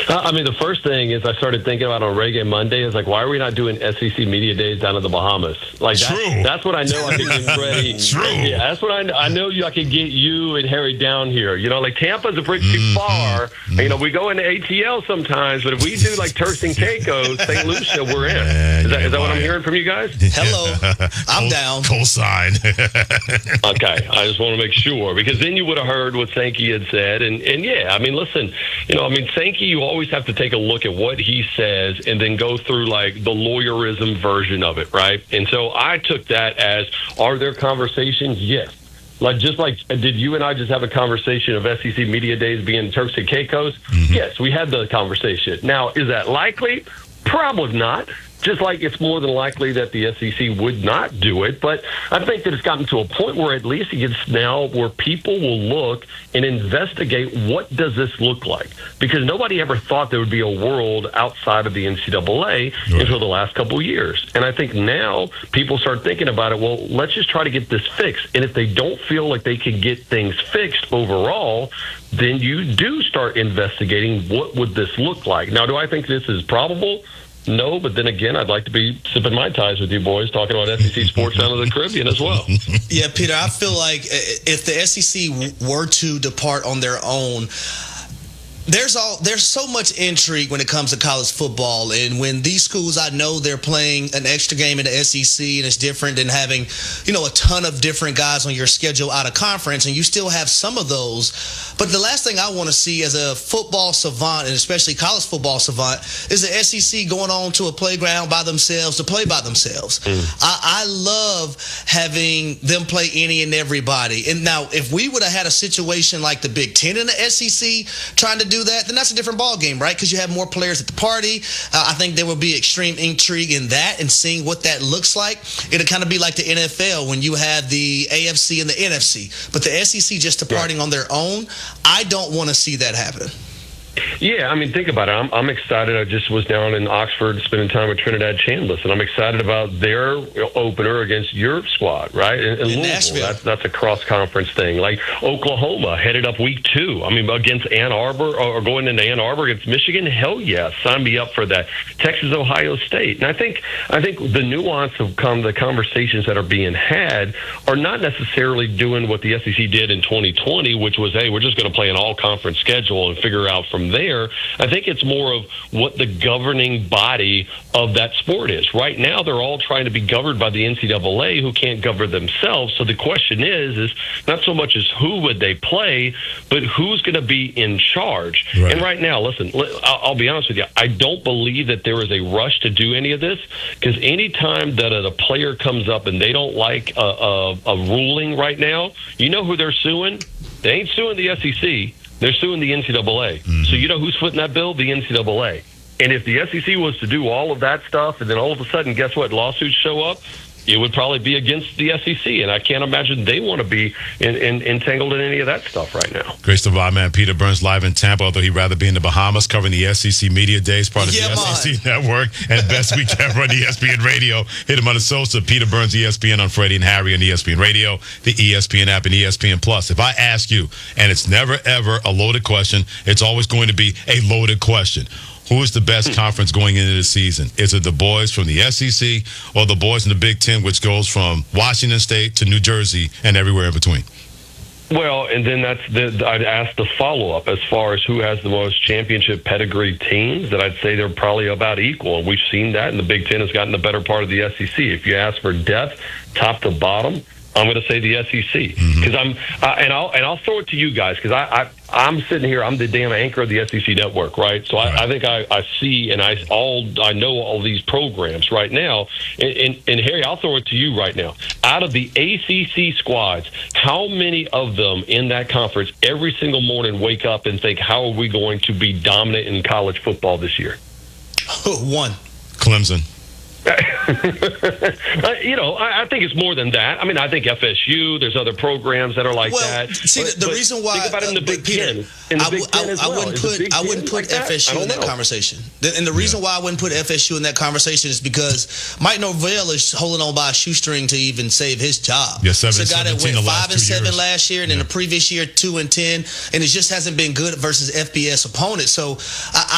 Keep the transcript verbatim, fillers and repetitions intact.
Uh, I mean, the first thing is I started thinking about on Reggae Monday is like, why are we not doing S E C Media Days down in the Bahamas? Like, that's, True. that's what I know I could get ready. True. Yeah, that's what I know. I know you. I could get you and Harry down here. You know, like Tampa's a pretty mm-hmm. far. Mm-hmm. You know, we go into A T L sometimes, but if we do like Turks and Caicos, Saint Lucia, we're in. Man, is that, is that what I'm lying. hearing from you guys? Hello, I'm down. Co-sign. Okay, I just want to make sure, because then you would have heard what Sankey had said, and and yeah, I mean, listen, you know, I mean, Sankey, you always have to take a look at what he says and then go through like the lawyerism version of it, right? And so I took that as, are there conversations? Yes. Like, just like, did you and I just have a conversation of S E C Media Days being Turks and Caicos? Mm-hmm. Yes, we had the conversation. Now, is that likely? Probably not. Just like it's more than likely that the S E C would not do it. But I think that it's gotten to a point where at least it gets now where people will look and investigate, what does this look like? Because nobody ever thought there would be a world outside of the N C double A right. until the last couple of years. And I think now people start thinking about it, well, let's just try to get this fixed. And if they don't feel like they can get things fixed overall, then you do start investigating, what would this look like? Now, do I think this is probable? No, but then again, I'd like to be sipping my ties with you boys, talking about S E C sports down in the Caribbean as well. Yeah, Peter, I feel like if the S E C were to depart on their own, There's all there's so much intrigue when it comes to college football, and when these schools, I know they're playing an extra game in the S E C, and it's different than having, you know, a ton of different guys on your schedule out of conference, and you still have some of those. But the last thing I want to see as a football savant, and especially college football savant, is the S E C going on to a playground by themselves to play by themselves. Mm. I, I love having them play any and everybody. And now, if we would have had a situation like the Big Ten and the S E C trying to do that, then that's a different ball game, right? Because you have more players at the party. Uh, I think there will be extreme intrigue in that and seeing what that looks like. It'll kind of be like the N F L when you have the A F C and the N F C. But the S E C just departing yeah. on their own, I don't want to see that happen. Yeah, I mean, think about it. I'm, I'm excited. I just was down in Oxford spending time with Trinidad Chambliss, and I'm excited about their opener against your squad, right? In, in, in Louisville. Nashville. That's, that's a cross-conference thing. Like Oklahoma headed up week two. I mean, against Ann Arbor, or going into Ann Arbor against Michigan, hell yeah, sign me up for that. Texas, Ohio State. And I think I think the nuance of come, the conversations that are being had are not necessarily doing what the S E C did in twenty twenty, which was, hey, we're just going to play an all-conference schedule and figure out from there. I think it's more of what the governing body of that sport is. Right now, they're all trying to be governed by the N C double A, who can't govern themselves. So the question is, is not so much as who would they play, but who's going to be in charge. Right. And right now, listen, I'll be honest with you, I don't believe that there is a rush to do any of this, because any time that a player comes up and they don't like a, a, a ruling right now, you know who they're suing? They ain't suing the S E C. They're suing the N C double A. Mm-hmm. So you know who's footing that bill? The N C double A. And if the S E C was to do all of that stuff, and then all of a sudden, guess what, lawsuits show up, it would probably be against the S E C. And I can't imagine they want to be in, in, entangled in any of that stuff right now. Great stuff, my man Peter Burns, live in Tampa, although he'd rather be in the Bahamas covering the S E C Media Days, part of yeah, the man. S E C Network, and Best Week Ever on E S P N Radio. Hit him on the social. Peter Burns, E S P N on Freddie and Harry on E S P N Radio, the E S P N app, and E S P N Plus. If I ask you, and it's never, ever a loaded question, it's always going to be a loaded question. Who is the best conference going into the season? Is it the boys from the S E C or the boys in the Big Ten, which goes from Washington State to New Jersey and everywhere in between? Well, and then that's the, I'd ask the follow-up as far as who has the most championship pedigree teams, that I'd say they're probably about equal. And we've seen that, and the Big Ten has gotten the better part of the S E C. If you ask for depth, top to bottom, I'm going to say the S E C, because mm-hmm. I'm, uh, and I'll and I'll throw it to you guys, because I, I I'm sitting here, I'm the damn anchor of the S E C network, right? So right. I, I think I, I see and I all I know all these programs right now, and, and and Harry, I'll throw it to you right now. Out of the A C C squads, how many of them in that conference every single morning wake up and think, how are we going to be dominant in college football this year? One, Clemson. you know, I, I think it's more than that. I mean, I think F S U, there's other programs that are like well, that. See, but, the but reason why, think about it in the Big Ten. In the I, Big Ten I, as I well. wouldn't put I wouldn't put like F S U that? in that know. conversation. And the reason yeah. why I wouldn't put F S U in that conversation is because Mike Norvell is holding on by a shoestring to even save his job. Yeah, seven, it's a guy that went five and seven years. last year, and yeah. in the previous year two and ten, and it just hasn't been good versus F B S opponents. So I,